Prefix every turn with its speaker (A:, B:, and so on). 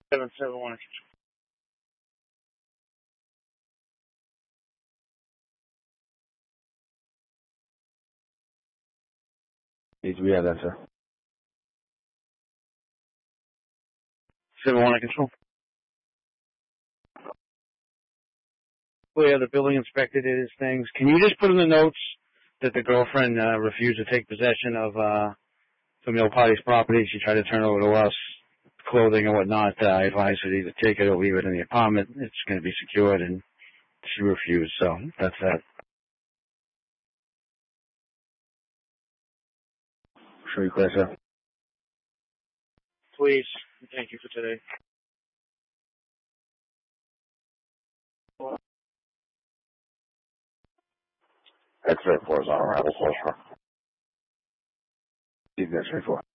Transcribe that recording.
A: 771.
B: We have that, sir.
A: 7-1 control. The building inspector did his things. Can you just put in the notes that the girlfriend refused to take possession of familial party's property? She tried to turn it over to us, clothing and whatnot. I advised her to either take it or leave it in the apartment. It's going to be secured, and she refused, so that's that.
B: Sure you clear, sir.
A: Please. Thank you for today.
B: X-ray 4 is on arrival, 4. That's 4.